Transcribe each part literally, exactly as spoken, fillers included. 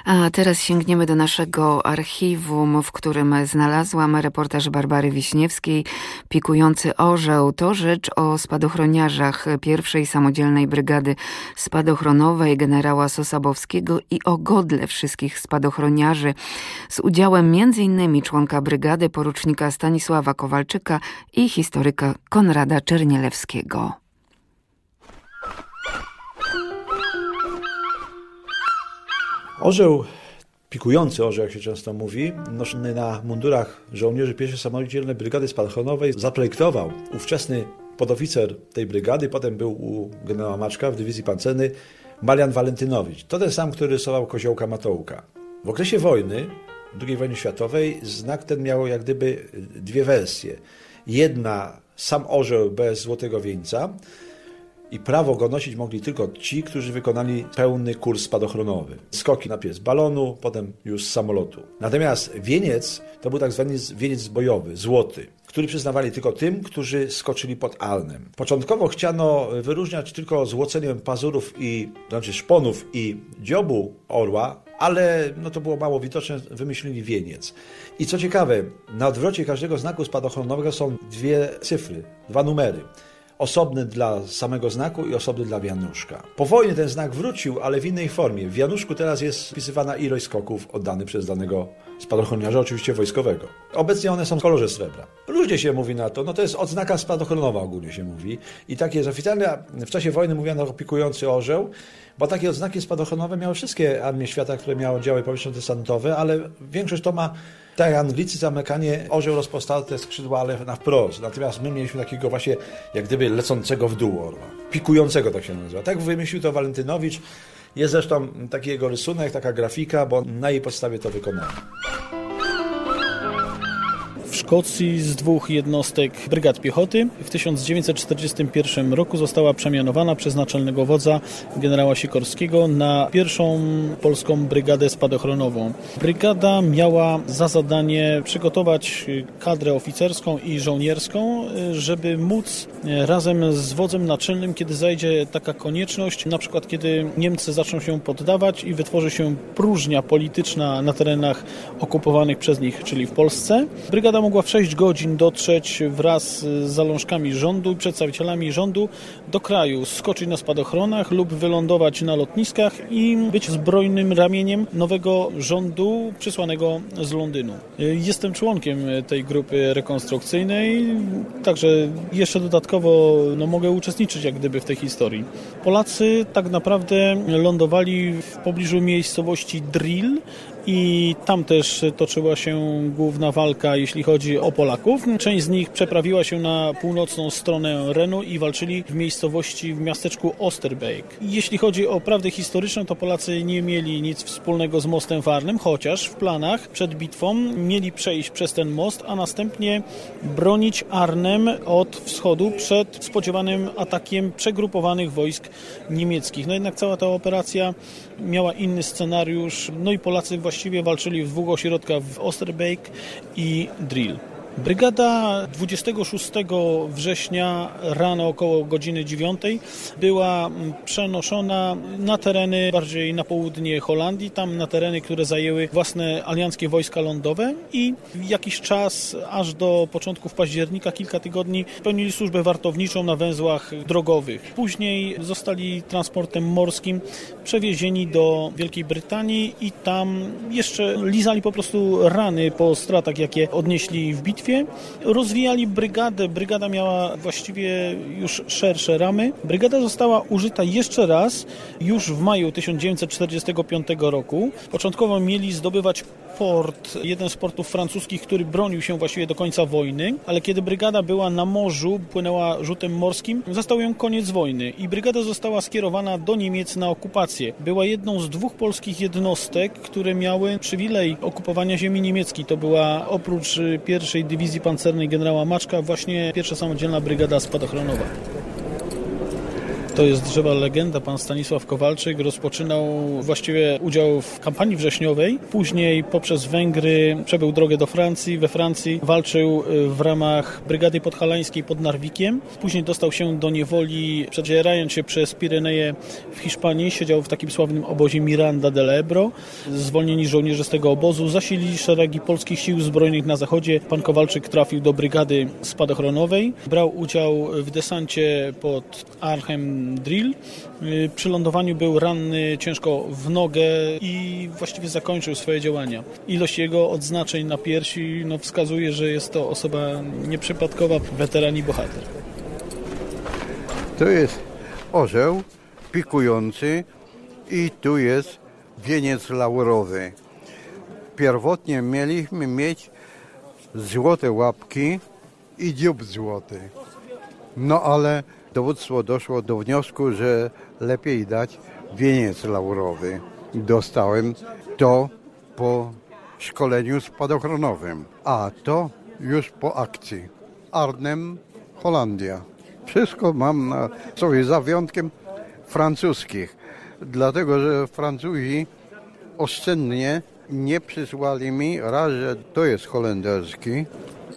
A teraz sięgniemy do naszego archiwum, w którym znalazłam reportaż Barbary Wiśniewskiej Pikujący orzeł. To rzecz o spadochroniarzach pierwszej samodzielnej brygady spadochronowej generała Sosabowskiego i o godle wszystkich spadochroniarzy z udziałem między innymi członka brygady porucznika Stanisława Kowalczyka i historyka Konrada Czernielewskiego. Orzeł, pikujący orzeł, jak się często mówi, noszony na mundurach żołnierzy pierwszej samodzielnej brygady spadochronowej, zaprojektował ówczesny podoficer tej brygady, potem był u generała Maczka w dywizji pancernej, Marian Walentynowicz. To ten sam, który rysował Koziołka Matołka. W okresie wojny, drugiej wojny światowej, znak ten miał jak gdyby dwie wersje. Jedna, sam orzeł bez złotego wieńca, i prawo go nosić mogli tylko ci, którzy wykonali pełny kurs spadochronowy. Skoki najpierw z balonu, potem już z samolotu. Natomiast wieniec to był tak zwany wieniec bojowy, złoty, który przyznawali tylko tym, którzy skoczyli pod Arnem. Początkowo chciano wyróżniać tylko złoceniem pazurów i, znaczy szponów i dziobu orła, ale no to było mało widoczne, wymyślili wieniec. I co ciekawe, na odwrocie każdego znaku spadochronowego są dwie cyfry, dwa numery. Osobny dla samego znaku i osobny dla wianuszka. Po wojnie ten znak wrócił, ale w innej formie. W wianuszku teraz jest wpisywana ilość skoków oddanych przez danego spadochroniarza, oczywiście wojskowego. Obecnie one są w kolorze srebra. Różnie się mówi na to, no to jest odznaka spadochronowa ogólnie się mówi. I takie jest oficjalne, w czasie wojny mówiano o pikujący orzeł, bo takie odznaki spadochronowe miały wszystkie armie świata, które miały oddziały powietrzno-desantowe, ale większość to ma, tak jak Anglicy, czy Amerykanie, orzeł rozpostarte skrzydła, ale na wprost. Natomiast my mieliśmy takiego właśnie, jak gdyby lecącego w dół orła. Pikującego tak się nazywa. Tak wymyślił to Walentynowicz. Jest zresztą taki jego rysunek, taka grafika, bo na jej podstawie to wykonano. W Szkocji z dwóch jednostek brygad piechoty w tysiąc dziewięćset czterdziestym pierwszym roku została przemianowana przez naczelnego wodza generała Sikorskiego na pierwszą polską brygadę spadochronową. Brygada miała za zadanie przygotować kadrę oficerską i żołnierską, żeby móc razem z wodzem naczelnym, kiedy zajdzie taka konieczność, na przykład kiedy Niemcy zaczną się poddawać i wytworzy się próżnia polityczna na terenach okupowanych przez nich, czyli w Polsce, brygada mogła w sześć godzin dotrzeć wraz z zalążkami rządu i przedstawicielami rządu do kraju, skoczyć na spadochronach lub wylądować na lotniskach i być zbrojnym ramieniem nowego rządu przysłanego z Londynu. Jestem członkiem tej grupy rekonstrukcyjnej, także jeszcze dodatkowo no, mogę uczestniczyć jak gdyby w tej historii. Polacy tak naprawdę lądowali w pobliżu miejscowości Drill, i tam też toczyła się główna walka, jeśli chodzi o Polaków. Część z nich przeprawiła się na północną stronę Renu i walczyli w miejscowości, w miasteczku Osterbeek. Jeśli chodzi o prawdę historyczną, to Polacy nie mieli nic wspólnego z mostem Warnym, chociaż w planach przed bitwą mieli przejść przez ten most, a następnie bronić Arnhem od wschodu przed spodziewanym atakiem przegrupowanych wojsk niemieckich. No jednak cała ta operacja miała inny scenariusz, no i Polacy właściwie walczyli w dwóch ośrodkach, w Osterbeek i Drill. Brygada dwudziestego szóstego września rano około godziny dziewiątej była przenoszona na tereny bardziej na południe Holandii, tam na tereny, które zajęły własne alianckie wojska lądowe i jakiś czas, aż do początków października, kilka tygodni, pełnili służbę wartowniczą na węzłach drogowych. Później zostali transportem morskim przewiezieni do Wielkiej Brytanii i tam jeszcze lizali po prostu rany po stratach, jakie odnieśli w bitwie. Rozwijali brygadę. Brygada miała właściwie już szersze ramy. Brygada została użyta jeszcze raz już w maju tysiąc dziewięćset czterdziestego piątego roku. Początkowo mieli zdobywać port, jeden z portów francuskich, który bronił się właściwie do końca wojny, ale kiedy brygada była na morzu, płynęła rzutem morskim, zastał ją koniec wojny i brygada została skierowana do Niemiec na okupację. Była jedną z dwóch polskich jednostek, które miały przywilej okupowania ziemi niemieckiej. To była oprócz pierwszej dywizji pancernej generała Maczka właśnie pierwsza samodzielna brygada spadochronowa. To jest żywa legenda. Pan Stanisław Kowalczyk rozpoczynał właściwie udział w kampanii wrześniowej. Później poprzez Węgry przebył drogę do Francji. We Francji walczył w ramach Brygady Podhalańskiej pod Narwikiem. Później dostał się do niewoli, przedzierając się przez Pireneje w Hiszpanii. Siedział w takim sławnym obozie Miranda del Ebro. Zwolnieni żołnierze z tego obozu zasilili szeregi polskich sił zbrojnych na zachodzie. Pan Kowalczyk trafił do brygady spadochronowej. Brał udział w desancie pod Arnhem-Drill. Przy lądowaniu był ranny ciężko w nogę i właściwie zakończył swoje działania. Ilość jego odznaczeń na piersi no, wskazuje, że jest to osoba nieprzypadkowa, weteran i bohater. To jest orzeł pikujący i tu jest wieniec laurowy. Pierwotnie mieliśmy mieć złote łapki i dziób złoty. No ale dowództwo doszło do wniosku, że lepiej dać wieniec laurowy. Dostałem to po szkoleniu spadochronowym, a to już po akcji. Arnhem, Holandia. Wszystko mam na sobie za wyjątkiem francuskich, dlatego że Francuzi oszczędnie nie przysłali mi, raz, że to jest holenderski,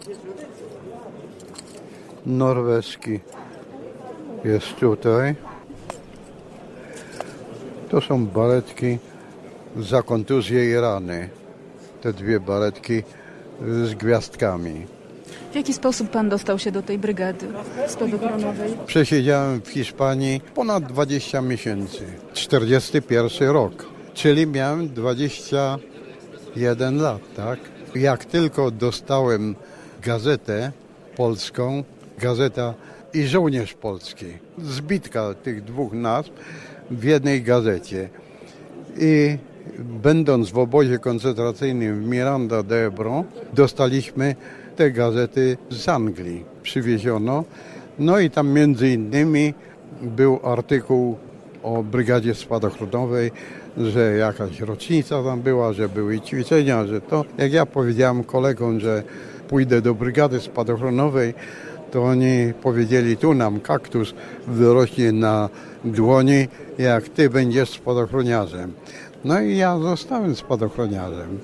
norweski jest tutaj. To są baretki za kontuzję i rany. Te dwie baretki z gwiazdkami. W jaki sposób pan dostał się do tej brygady spadochronowej? Przesiedziałem w Hiszpanii ponad dwadzieścia miesięcy. czterdziesty pierwszy rok, czyli miałem dwadzieścia jeden lat, tak? Jak tylko dostałem gazetę polską, gazeta i żołnierz polski, zbitka tych dwóch nazw w jednej gazecie. I będąc w obozie koncentracyjnym w Miranda del Ebro, dostaliśmy te gazety z Anglii. Przywieziono. No i tam między innymi był artykuł o brygadzie spadochronowej, że jakaś rocznica tam była, że były ćwiczenia, że to. Jak ja powiedziałem kolegom, że pójdę do brygady spadochronowej, to oni powiedzieli, tu nam kaktus wyrośnie na dłoni, jak ty będziesz spadochroniarzem. No i ja zostałem spadochroniarzem.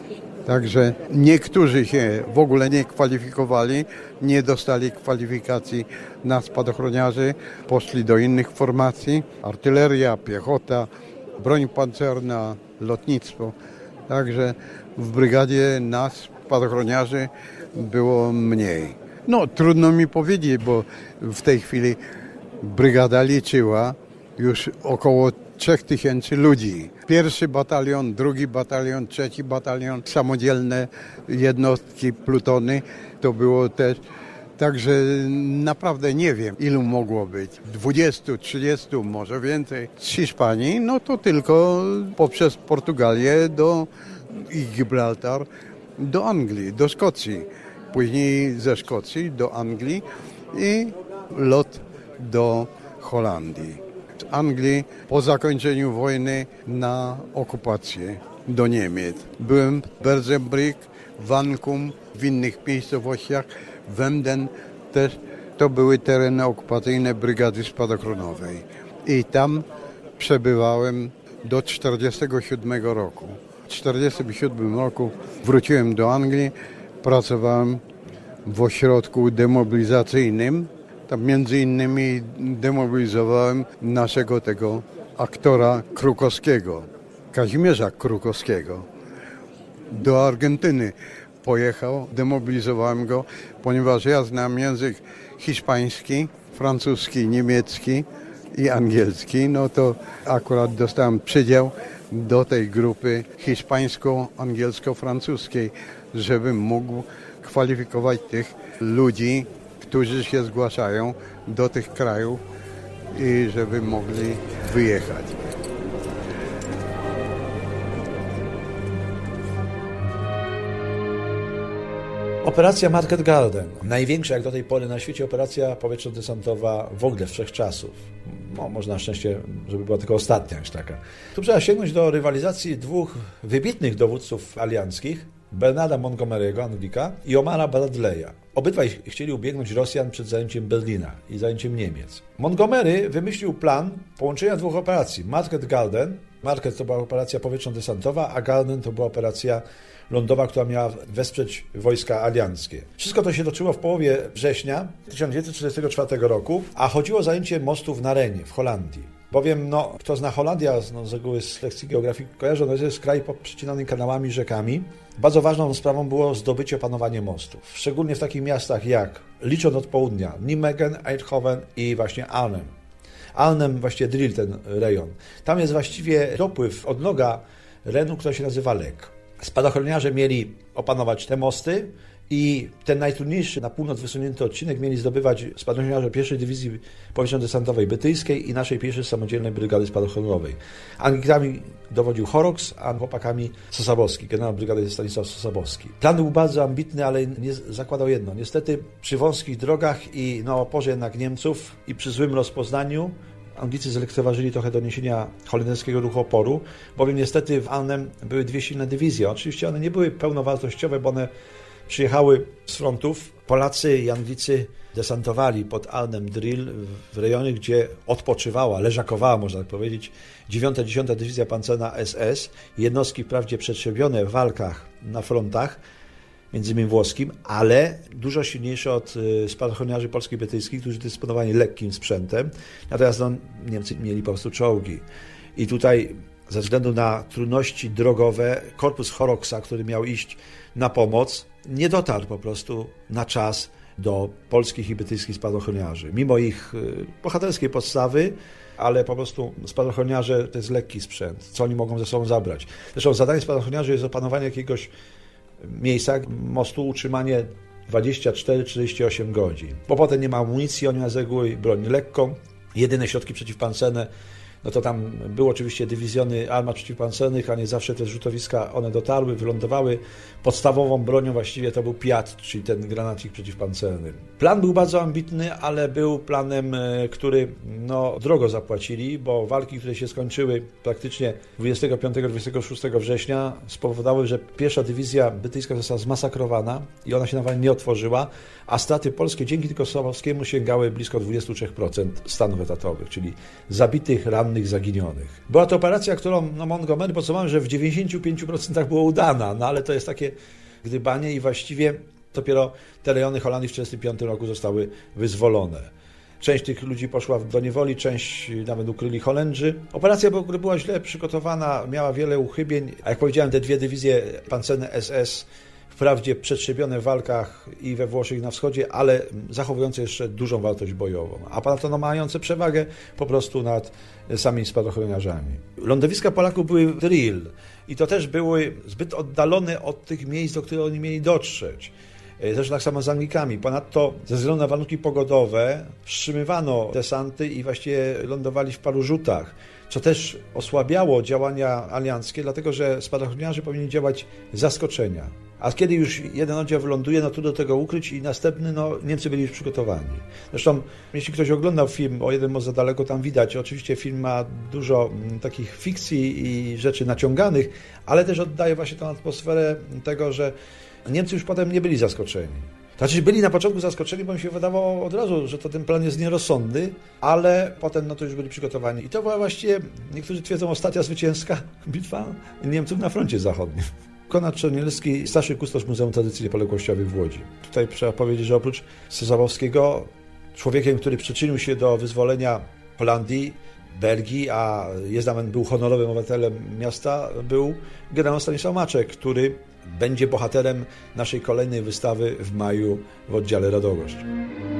Także niektórzy się w ogóle nie kwalifikowali, nie dostali kwalifikacji na spadochroniarzy, poszli do innych formacji, artyleria, piechota, broń pancerna, lotnictwo. Także w brygadzie nas, spadochroniarzy, było mniej. No trudno mi powiedzieć, bo w tej chwili brygada liczyła już około trzech tysięcy ludzi. Pierwszy batalion, drugi batalion, trzeci batalion, samodzielne jednostki, plutony, to było też. Także naprawdę nie wiem, ilu mogło być. dwadzieścia, trzydzieści, może więcej. Z Hiszpanii, no to tylko poprzez Portugalię do i Gibraltar do Anglii, do Szkocji. Później ze Szkocji do Anglii i lot do Holandii. Z Anglii po zakończeniu wojny na okupację do Niemiec. Byłem w Berzenbrück, Wankum, w innych miejscowościach, Wemden też. To były tereny okupacyjne brygady spadochronowej. I tam przebywałem do czterdziestego siódmego roku. W czterdziestym siódmym roku wróciłem do Anglii, pracowałem w ośrodku demobilizacyjnym. Tam między innymi demobilizowałem naszego tego aktora Krukowskiego, Kazimierza Krukowskiego. Do Argentyny pojechał, demobilizowałem go, ponieważ ja znam język hiszpański, francuski, niemiecki i angielski, no to akurat dostałem przydział do tej grupy hiszpańsko-angielsko-francuskiej, żebym mógł kwalifikować tych ludzi, którzy się zgłaszają do tych krajów i żeby mogli wyjechać. Operacja Market Garden. Największa jak do tej pory na świecie operacja powietrzno-desantowa w ogóle wszechczasów. No, może na szczęście, żeby była tylko ostatnia już taka. Tu trzeba sięgnąć do rywalizacji dwóch wybitnych dowódców alianckich, Bernarda Montgomery'ego, Anglika, i Omara Bradley'a. Obydwaj chcieli ubiegnąć Rosjan przed zajęciem Berlina i zajęciem Niemiec. Montgomery wymyślił plan połączenia dwóch operacji. Market-Garden, Market to była operacja powietrzno-desantowa, a Garden to była operacja lądowa, która miała wesprzeć wojska alianckie. Wszystko to się toczyło w połowie września tysiąc dziewięćset czterdziestego czwartego roku, a chodziło o zajęcie mostów na Renie w Holandii. Bowiem, no, kto zna Holandię, no, z reguły z lekcji geografii kojarzą, to jest kraj przecinany kanałami, rzekami. Bardzo ważną sprawą było zdobycie, opanowanie mostów. Szczególnie w takich miastach jak, licząc od południa, Nijmegen, Eindhoven i właśnie Arnhem. Arnhem, właściwie Driel, ten rejon. Tam jest właściwie dopływ odnoga Renu, która się nazywa Lek. Spadochroniarze mieli opanować te mosty i ten najtrudniejszy na północ wysunięty odcinek mieli zdobywać spadochroniarze pierwszej Dywizji Powietrzno-Desantowej Brytyjskiej i naszej pierwszej samodzielnej brygady spadochroniarzowej. Anglikami dowodził Horrocks, a chłopakami Sosabowski, generał brygady Stanisław Sosabowski. Plan był bardzo ambitny, ale nie zakładał jedno. Niestety przy wąskich drogach i na oporze jednak Niemców i przy złym rozpoznaniu Anglicy zlekceważyli trochę doniesienia holenderskiego ruchu oporu, bowiem niestety w Arnhem były dwie silne dywizje. Oczywiście one nie były pełnowartościowe, bo one przyjechały z frontów. Polacy i Anglicy desantowali pod Arnhem Driel w rejonie, gdzie odpoczywała, leżakowała, można tak powiedzieć, dziewiąta dziesiąta Dywizja Pancerna S S. Jednostki wprawdzie przetrzebione w walkach na frontach, między innymi włoskim, ale dużo silniejsze od spadochroniarzy polskich i brytyjskich, którzy dysponowali lekkim sprzętem. Natomiast no, Niemcy mieli po prostu czołgi. I tutaj ze względu na trudności drogowe korpus Horrocksa, który miał iść na pomoc, nie dotarł po prostu na czas do polskich i brytyjskich spadochroniarzy. Mimo ich bohaterskiej podstawy, ale po prostu spadochroniarze to jest lekki sprzęt. Co oni mogą ze sobą zabrać? Zresztą zadanie spadochroniarzy jest opanowanie jakiegoś miejsca, mostu, utrzymanie dwadzieścia cztery czterdzieści osiem godzin. Bo potem nie ma amunicji, oni mają z reguły broń lekką. Jedyne środki przeciwpancerne, no to tam były oczywiście dywizjony armat przeciwpancernych, a nie zawsze te zrzutowiska, one dotarły, wylądowały. Podstawową bronią właściwie to był Piat, czyli ten granatnik przeciwpancerny. Plan był bardzo ambitny, ale był planem, który no, drogo zapłacili, bo walki, które się skończyły praktycznie dwudziestego piątego do dwudziestego szóstego września, spowodowały, że pierwsza dywizja brytyjska została zmasakrowana i ona się nawet nie otworzyła, a straty polskie dzięki tylko Sosabowskiemu sięgały blisko dwadzieścia trzy procent stanów etatowych, czyli zabitych, rannych, zaginionych. Była to operacja, którą no, Montgomery podsumował, że w dziewięćdziesięciu pięciu procentach była udana, no ale to jest takie gdybanie i właściwie dopiero te rejony Holandii w tysiąc dziewięćset czterdziestym piątym roku zostały wyzwolone. Część tych ludzi poszła do niewoli, część nawet ukryli Holendrzy. Operacja była źle przygotowana, miała wiele uchybień, a jak powiedziałem, te dwie dywizje pancerne S S wprawdzie przetrzebione w walkach i we Włoszech, i na wschodzie, ale zachowujące jeszcze dużą wartość bojową, a ponadto no, mające przewagę po prostu nad samymi spadochroniarzami. Lądowiska Polaków były w Driel i to też były zbyt oddalone od tych miejsc, do których oni mieli dotrzeć. Zresztą tak samo z Anglikami. Ponadto ze względu na warunki pogodowe wstrzymywano desanty i właściwie lądowali w paru rzutach, co też osłabiało działania alianckie, dlatego że spadochroniarze powinni działać z zaskoczenia. A kiedy już jeden oddział wyląduje, no to do tego ukryć i następny, no Niemcy byli już przygotowani. Zresztą, jeśli ktoś oglądał film o Jeden most za daleko, tam widać, oczywiście film ma dużo takich fikcji i rzeczy naciąganych, ale też oddaje właśnie tę atmosferę tego, że Niemcy już potem nie byli zaskoczeni. Znaczy byli na początku zaskoczeni, bo mi się wydawało od razu, że to ten plan jest nierozsądny, ale potem no to już byli przygotowani. I to była właściwie, niektórzy twierdzą, ostatnia zwycięska bitwa Niemców na froncie zachodnim. Konrad Czernielski, starszy kustosz Muzeum Tradycji Niepodległościowych w Łodzi. Tutaj trzeba powiedzieć, że oprócz Sosabowskiego, człowiekiem, który przyczynił się do wyzwolenia Holandii, Belgii, a Jezdamen był honorowym obywatelem miasta, był generał Stanisław Maczek, który będzie bohaterem naszej kolejnej wystawy w maju w oddziale Radogoszcz.